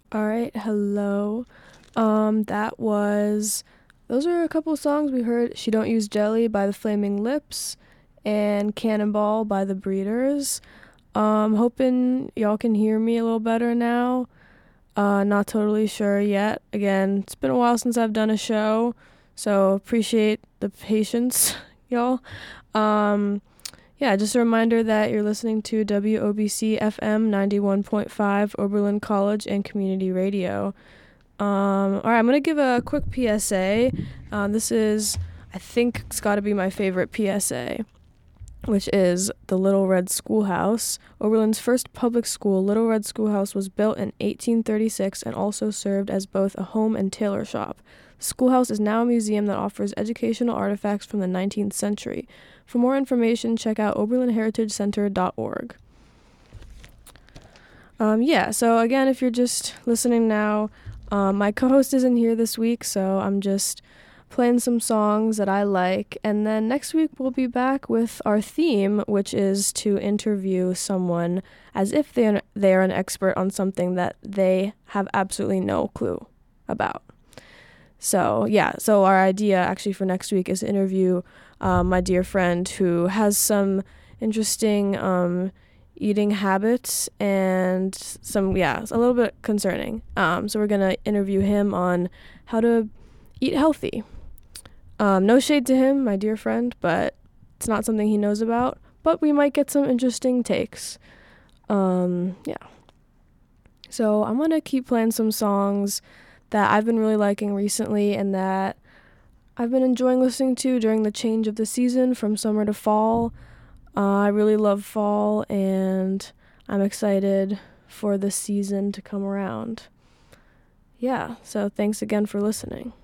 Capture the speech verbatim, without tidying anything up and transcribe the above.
All right, hello. Um, that was, those are a couple songs we heard. She Don't Use Jelly by the Flaming Lips and Cannonball by the Breeders. Um, hoping y'all can hear me a little better now. Uh, not totally sure yet. Again, it's been a while since I've done a show, so appreciate the patience, y'all. Um, yeah, just a reminder that you're listening to W O B C F M ninety-one point five, Oberlin College and Community Radio. Um, all right, I'm going to give a quick P S A. Um, this is, I think it's got to be my favorite P S A, which is the Little Red Schoolhouse. Oberlin's first public school, Little Red Schoolhouse, was built in eighteen thirty-six and also served as both a home and tailor shop. The schoolhouse is now a museum that offers educational artifacts from the nineteenth century. For more information, check out oberlin heritage center dot org. Um, yeah, so again, if you're just listening now, um, my co-host isn't here this week, so I'm just playing some songs that I like, and then next week we'll be back with our theme, which is to interview someone as if they they are an expert on something that they have absolutely no clue about. So yeah, so our idea actually for next week is to interview um, my dear friend who has some interesting um, eating habits and some, yeah, a little bit concerning. Um, so we're going to interview him on how to eat healthy. Um, no shade to him, my dear friend, but it's not something he knows about. But we might get some interesting takes. Um, yeah. So I'm going to keep playing some songs that I've been really liking recently and that I've been enjoying listening to during the change of the season from summer to fall. Uh, I really love fall, and I'm excited for the season to come around. Yeah, so thanks again for listening.